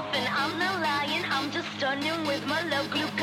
bluffing, I'm not lying, I'm just stunning with my love glue.